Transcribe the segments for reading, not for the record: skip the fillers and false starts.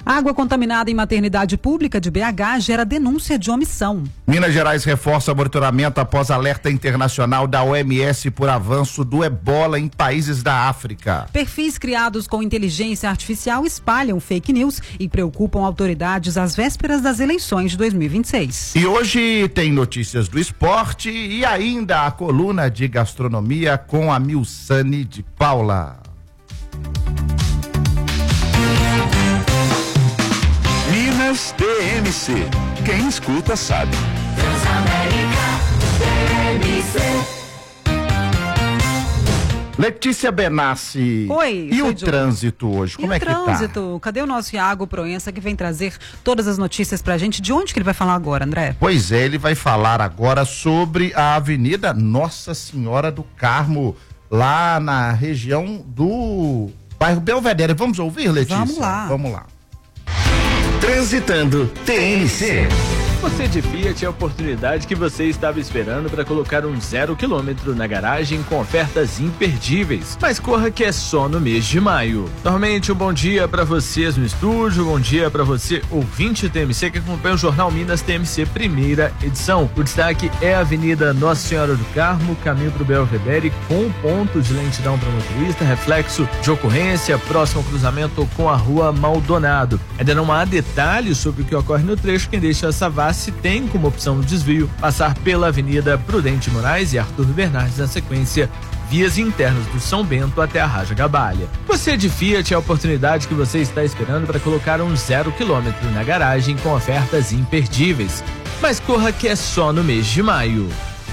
Água contaminada em maternidade pública de BH gera denúncia de omissão. Minas Gerais reforça monitoramento após alerta internacional da OMS por avanço do ebola em países da África. Perfis criados com inteligência artificial espalham fake news e preocupam autoridades às vésperas das eleições de 2026. E hoje tem notícias do esporte e ainda a coluna de gastronomia com a Milsane de Paula. Minas DMC. Quem escuta sabe. Transamérica DMC. Letícia Benassi. Oi. E o trânsito hoje, como é que tá? O trânsito, cadê o nosso Iago Proença que vem trazer todas as notícias pra gente? De onde que ele vai falar agora, André? Pois é, ele vai falar agora sobre a Avenida Nossa Senhora do Carmo, lá na região do bairro Belvedere. Vamos ouvir, Letícia? Vamos lá. Transitando TMC. Você de Fiat é a oportunidade que você estava esperando para colocar um 0 km na garagem com ofertas imperdíveis. Mas corra que é só no mês de maio. Normalmente um bom dia para vocês no estúdio, bom dia para você ouvinte TMC que acompanha o Jornal Minas TMC primeira edição. O destaque é a Avenida Nossa Senhora do Carmo, caminho para o Belvedere, com ponto de lentidão para motorista, reflexo de ocorrência, próximo ao cruzamento com a Rua Maldonado. Ainda não há detalhes sobre o que ocorre no trecho, quem deixa essa se tem como opção o desvio passar pela Avenida Prudente Moraes e Arthur Bernardes na sequência, vias internas do São Bento até a Raja Gabalha. Você de Fiat é a oportunidade que você está esperando para colocar um 0 km na garagem com ofertas imperdíveis. Mas corra que é só no mês de maio.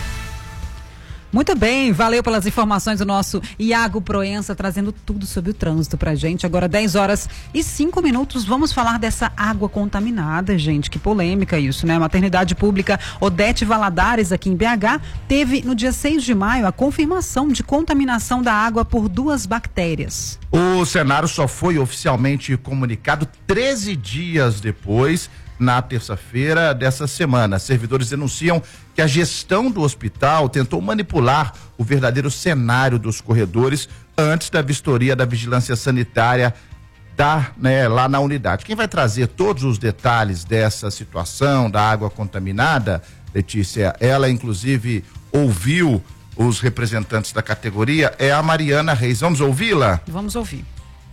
Muito bem, valeu pelas informações do nosso Iago Proença, trazendo tudo sobre o trânsito pra gente. Agora 10h05, vamos falar dessa água contaminada, gente, que polêmica isso, né? A maternidade pública Odete Valadares, aqui em BH, teve no dia 6 de maio a confirmação de contaminação da água por 2 bactérias. O cenário só foi oficialmente comunicado 13 dias depois, na terça-feira dessa semana. Servidores denunciam que a gestão do hospital tentou manipular o verdadeiro cenário dos corredores antes da vistoria da vigilância sanitária lá na unidade. Quem vai trazer todos os detalhes dessa situação da água contaminada, Letícia, ela inclusive ouviu os representantes da categoria, é a Mariana Reis. Vamos ouvi-la? Vamos ouvir.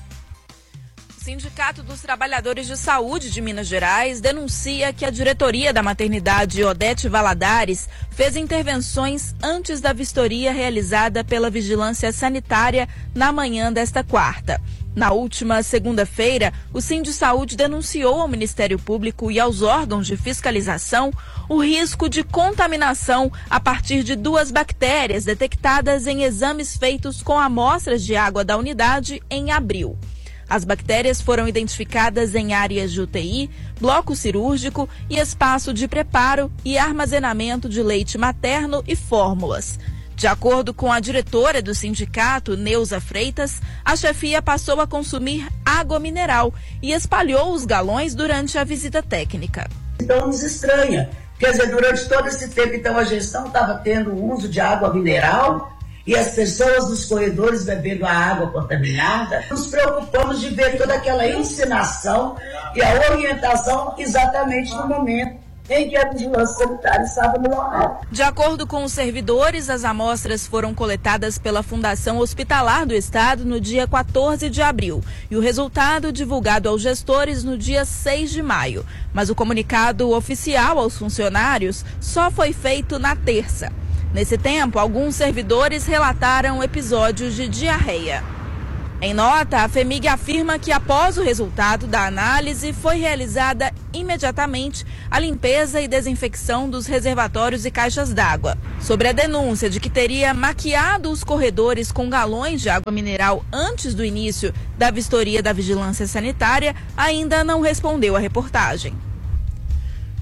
O Sindicato dos Trabalhadores de Saúde de Minas Gerais denuncia que a diretoria da maternidade Odete Valadares fez intervenções antes da vistoria realizada pela Vigilância Sanitária na manhã desta quarta. Na última segunda-feira, o Sindisaúde denunciou ao Ministério Público e aos órgãos de fiscalização o risco de contaminação a partir de 2 bactérias detectadas em exames feitos com amostras de água da unidade em abril. As bactérias foram identificadas em áreas de UTI, bloco cirúrgico e espaço de preparo e armazenamento de leite materno e fórmulas. De acordo com a diretora do sindicato, Neuza Freitas, a chefia passou a consumir água mineral e espalhou os galões durante a visita técnica. Então nos estranha, quer dizer, durante todo esse tempo, então a gestão estava tendo o uso de água mineral e as pessoas nos corredores bebendo a água contaminada. Nos preocupamos de ver toda aquela ensinação e a orientação exatamente no momento em que a vigilância sanitária estava no local. De acordo com os servidores, as amostras foram coletadas pela Fundação Hospitalar do Estado no dia 14 de abril e o resultado divulgado aos gestores no dia 6 de maio. Mas o comunicado oficial aos funcionários só foi feito na terça. Nesse tempo, alguns servidores relataram episódios de diarreia. Em nota, a FEMIG afirma que após o resultado da análise foi realizada imediatamente a limpeza e desinfecção dos reservatórios e caixas d'água. Sobre a denúncia de que teria maquiado os corredores com galões de água mineral antes do início da vistoria da Vigilância Sanitária, ainda não respondeu à reportagem.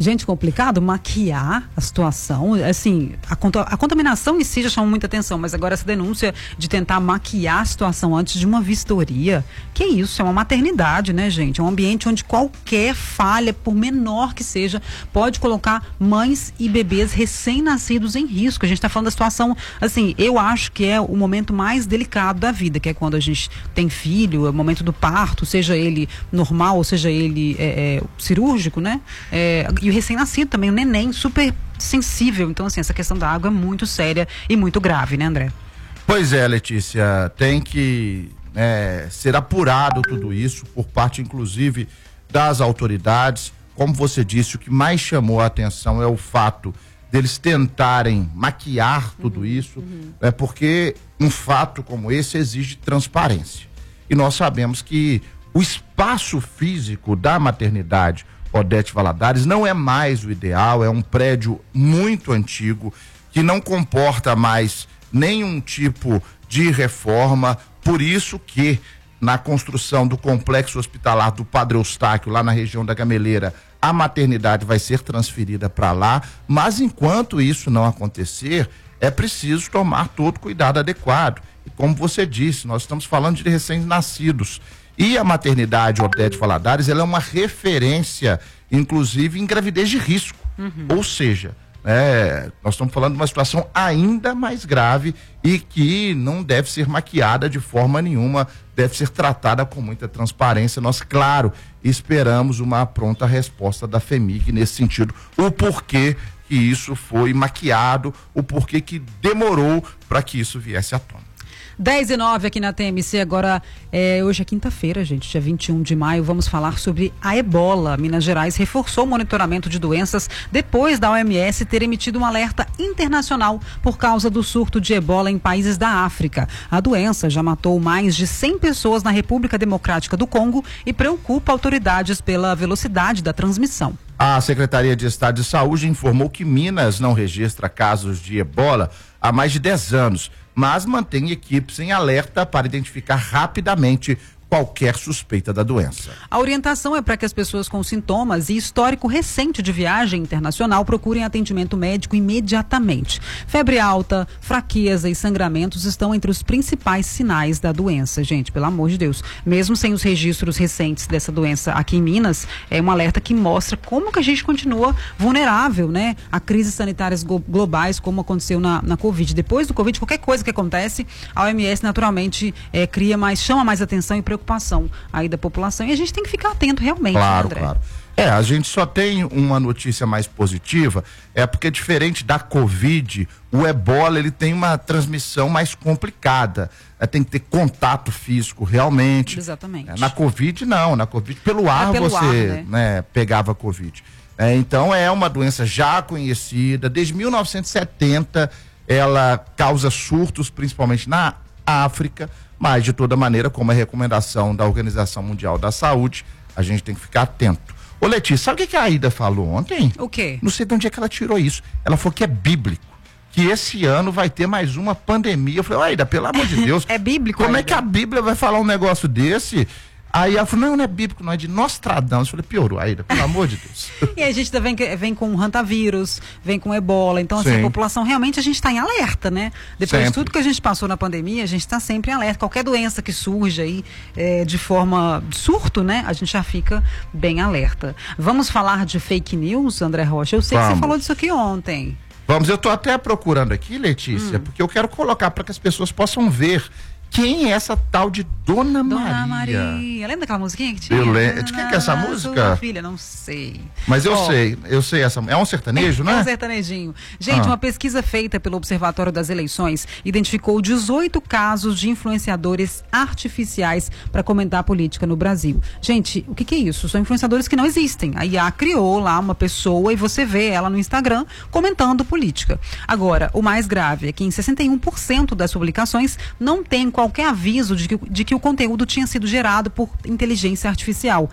Gente, complicado maquiar a situação, assim, a contaminação em si já chama muita atenção, mas agora essa denúncia de tentar maquiar a situação antes de uma vistoria, que isso, é uma maternidade, né, gente? É um ambiente onde qualquer falha, por menor que seja, pode colocar mães e bebês recém-nascidos em risco. A gente está falando da situação, assim, eu acho que é o momento mais delicado da vida, que é quando a gente tem filho, é o momento do parto, seja ele normal, ou seja ele cirúrgico, né? E o recém-nascido também, o neném, super sensível. Então, assim, essa questão da água é muito séria e muito grave, né, André? Pois é, Letícia, tem que ser apurado tudo isso por parte, inclusive, das autoridades. Como você disse, o que mais chamou a atenção é o fato deles tentarem maquiar tudo isso, porque um fato como esse exige transparência. E nós sabemos que o espaço físico da maternidade Odete Valadares não é mais o ideal, é um prédio muito antigo que não comporta mais nenhum tipo de reforma, por isso que na construção do complexo hospitalar do Padre Eustáquio, lá na região da Gameleira, a maternidade vai ser transferida para lá, mas enquanto isso não acontecer, é preciso tomar todo cuidado adequado. E como você disse, nós estamos falando de recém-nascidos. E a maternidade Odete Valadares, ela é uma referência, inclusive, em gravidez de risco. Ou seja, nós estamos falando de uma situação ainda mais grave e que não deve ser maquiada de forma nenhuma, deve ser tratada com muita transparência. Nós, claro, esperamos uma pronta resposta da FHEMIG nesse sentido. O porquê que isso foi maquiado, o porquê que demorou para que isso viesse à tona. 10:09 aqui na TMC, agora hoje é quinta-feira, gente, dia 21 de maio, vamos falar sobre a ebola. Minas Gerais reforçou o monitoramento de doenças depois da OMS ter emitido um alerta internacional por causa do surto de ebola em países da África. A doença já matou mais de 100 pessoas na República Democrática do Congo e preocupa autoridades pela velocidade da transmissão. A Secretaria de Estado de Saúde informou que Minas não registra casos de ebola há mais de 10 anos, mas mantém equipes em alerta para identificar rapidamente qualquer suspeita da doença. A orientação é para que as pessoas com sintomas e histórico recente de viagem internacional procurem atendimento médico imediatamente. Febre alta, fraqueza e sangramentos estão entre os principais sinais da doença. Gente, pelo amor de Deus, mesmo sem os registros recentes dessa doença aqui em Minas, é um alerta que mostra como que a gente continua vulnerável, né, a crises sanitárias globais, como aconteceu na Covid. Depois do Covid, qualquer coisa que acontece, a OMS naturalmente chama mais atenção e preocupação aí da população, e a gente tem que ficar atento realmente, claro, né, André? Claro. A gente só tem uma notícia mais positiva, porque diferente da Covid, o ebola ele tem uma transmissão mais complicada, tem que ter contato físico realmente. Exatamente. Na Covid não, na Covid pelo ar você pegava Covid. Então é uma doença já conhecida, desde 1970 ela causa surtos, principalmente na África, mas de toda maneira, como é recomendação da Organização Mundial da Saúde, a gente tem que ficar atento. Ô Letícia, sabe o que a Aida falou ontem? O quê? Não sei de onde é que ela tirou isso. Ela falou que é bíblico, que esse ano vai ter mais uma pandemia. Eu falei, Aida, pelo amor de Deus. É bíblico, Como Aida? é que a Bíblia vai falar um negócio desse? Aí ela falou, não é bíblico, não, é de Nostradamus. Eu falei, piorou, Aida, pelo amor de Deus. E a gente vem com hantavírus, vem com ebola, então assim, a população realmente a gente está em alerta, né? Depois de tudo que a gente passou na pandemia, a gente está sempre em alerta. Qualquer doença que surge aí de forma surto, né? A gente já fica bem alerta. Vamos falar de fake news, André Rocha? Eu sei que você falou disso aqui ontem. Vamos, eu tô até procurando aqui, Letícia, porque eu quero colocar para que as pessoas possam ver quem é essa tal de Dona Maria. Lembra daquela musiquinha que tinha? Eu lembro. De quem que é essa música? Sua filha, não sei. Mas eu sei essa. É um sertanejo, né? É um sertanejinho. Gente, uma pesquisa feita pelo Observatório das Eleições identificou 18 casos de influenciadores artificiais para comentar a política no Brasil. Gente, o que é isso? São influenciadores que não existem. A IA criou lá uma pessoa e você vê ela no Instagram comentando política. Agora, o mais grave é que em 61% das publicações não tem qualquer aviso de que o conteúdo tinha sido gerado por inteligência artificial.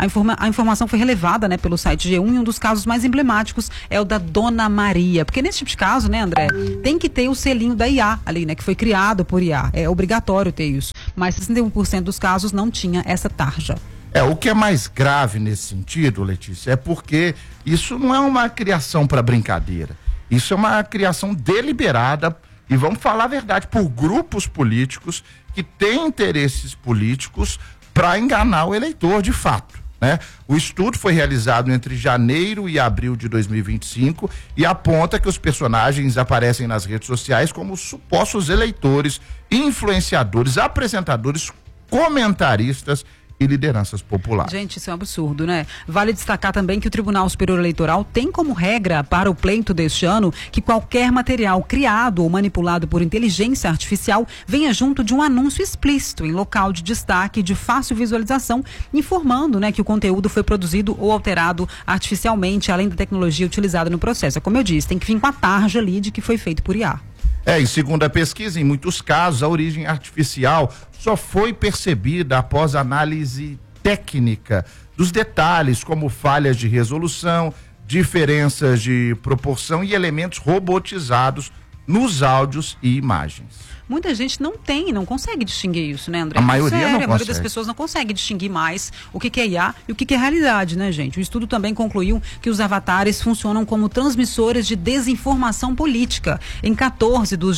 A informação foi relevada, né, pelo site G1, e um dos casos mais emblemáticos é o da Dona Maria. Porque nesse tipo de caso, né, André, tem que ter o selinho da IA ali, né, que foi criado por IA. É obrigatório ter isso. Mas 61% dos casos não tinha essa tarja. O que é mais grave nesse sentido, Letícia, é porque isso não é uma criação para brincadeira. Isso é uma criação deliberada, e vamos falar a verdade, por grupos políticos que têm interesses políticos para enganar o eleitor de fato, né? O estudo foi realizado entre janeiro e abril de 2025 e aponta que os personagens aparecem nas redes sociais como supostos eleitores, influenciadores, apresentadores, comentaristas e lideranças populares. Gente, isso é um absurdo, né? Vale destacar também que o Tribunal Superior Eleitoral tem como regra para o pleito deste ano que qualquer material criado ou manipulado por inteligência artificial venha junto de um anúncio explícito em local de destaque de fácil visualização, informando, né, que o conteúdo foi produzido ou alterado artificialmente, além da tecnologia utilizada no processo. Como eu disse, tem que vir com a tarja ali de que foi feito por IA. E segundo a pesquisa, em muitos casos, a origem artificial só foi percebida após análise técnica dos detalhes, como falhas de resolução, diferenças de proporção e elementos robotizados nos áudios e imagens. Muita gente não consegue distinguir isso, né, André? A maioria não consegue. A maioria das pessoas não consegue distinguir mais o que é IA e o que é realidade, né, gente? O estudo também concluiu que os avatares funcionam como transmissores de desinformação política. Em 14 dos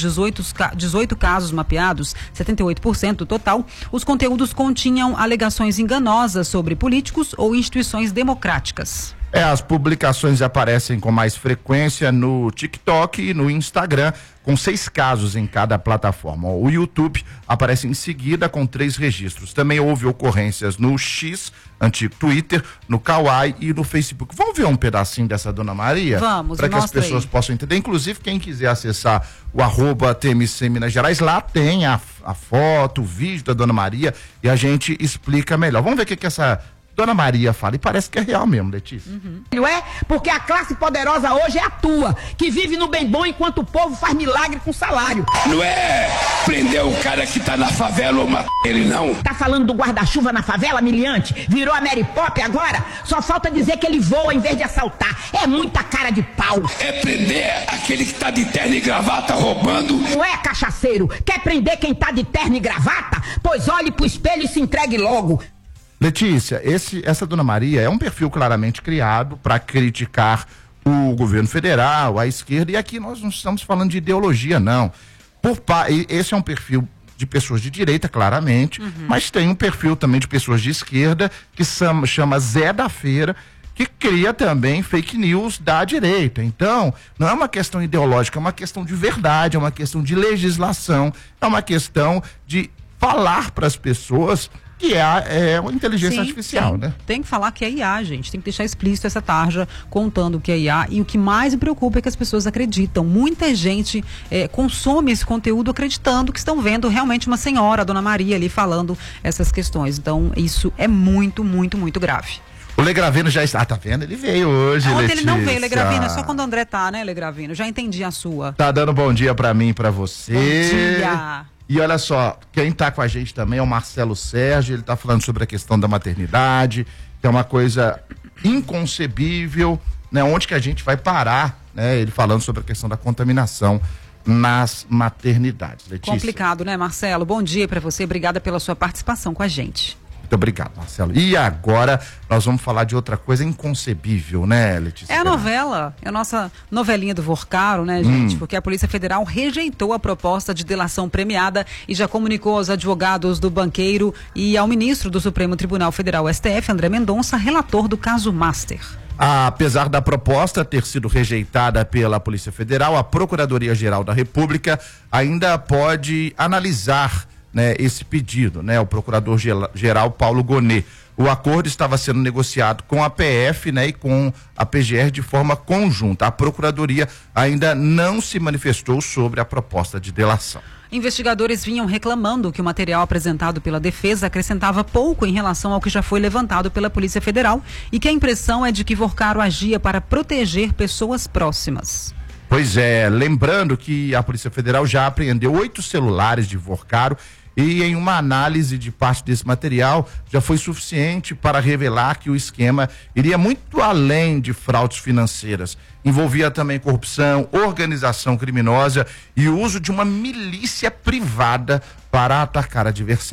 18 casos mapeados, 78% do total, os conteúdos continham alegações enganosas sobre políticos ou instituições democráticas. As publicações aparecem com mais frequência no TikTok e no Instagram, com 6 casos em cada plataforma. O YouTube aparece em seguida com 3 registros. Também houve ocorrências no X, antigo Twitter, no Kawaii e no Facebook. Vamos ver um pedacinho dessa Dona Maria? Vamos, para que as pessoas possam entender. Inclusive, quem quiser acessar o @TMC Minas Gerais, lá tem a foto, o vídeo da Dona Maria e a gente explica melhor. Vamos ver o que essa Dona Maria fala, e parece que é real mesmo, Letícia. Não é? Porque a classe poderosa hoje é a tua, que vive no bem bom enquanto o povo faz milagre com salário. Não é prender o cara que tá na favela ou matar ele, não. Tá falando do guarda-chuva na favela, miliante? Virou a Mary Pop agora? Só falta dizer que ele voa em vez de assaltar. É muita cara de pau. É prender aquele que tá de terno e gravata roubando. Não é, cachaceiro? Quer prender quem tá de terno e gravata? Pois olhe pro espelho e se entregue logo. Letícia, essa Dona Maria é um perfil claramente criado para criticar o governo federal, a esquerda, e aqui nós não estamos falando de ideologia, não. Esse é um perfil de pessoas de direita, claramente, mas tem um perfil também de pessoas de esquerda que chama Zé da Feira, que cria também fake news da direita. Então, não é uma questão ideológica, é uma questão de verdade, é uma questão de legislação, é uma questão de falar para as pessoas que é uma inteligência artificial, né? Tem que falar que é IA, gente. Tem que deixar explícito essa tarja contando que é IA. E o que mais me preocupa é que as pessoas acreditam. Muita gente consome esse conteúdo acreditando que estão vendo realmente uma senhora, a Dona Maria, ali falando essas questões. Então, isso é muito, muito, muito grave. O Legravino já está. Tá vendo? Ele veio hoje, Ontem Letícia. ele não veio, Legravino. É só quando o André tá, né, Legravino? Já entendi a sua. Tá dando bom dia pra mim e pra você. Bom dia. E olha só, quem está com a gente também é o Marcelo Sérgio, ele está falando sobre a questão da maternidade, que é uma coisa inconcebível, né? Onde que a gente vai parar, né? Ele falando sobre a questão da contaminação nas maternidades. Letícia. Complicado, né, Marcelo? Bom dia para você, obrigada pela sua participação com a gente. Muito obrigado, Marcelo. E agora nós vamos falar de outra coisa inconcebível, né, Letícia? É a novela, é a nossa novelinha do Vorcaro, né, gente? Porque a Polícia Federal rejeitou a proposta de delação premiada e já comunicou aos advogados do banqueiro e ao ministro do Supremo Tribunal Federal, STF, André Mendonça, relator do caso Master. Apesar da proposta ter sido rejeitada pela Polícia Federal, a Procuradoria-Geral da República ainda pode analisar, né, esse pedido, né, o Procurador-Geral Paulo Gonet. O acordo estava sendo negociado com a PF, né, e com a PGR de forma conjunta. A Procuradoria ainda não se manifestou sobre a proposta de delação. Investigadores vinham reclamando que o material apresentado pela defesa acrescentava pouco em relação ao que já foi levantado pela Polícia Federal e que a impressão é de que Vorcaro agia para proteger pessoas próximas. Pois é, lembrando que a Polícia Federal já apreendeu 8 celulares de Vorcaro e em uma análise de parte desse material já foi suficiente para revelar que o esquema iria muito além de fraudes financeiras. Envolvia também corrupção, organização criminosa e o uso de uma milícia privada para atacar adversários.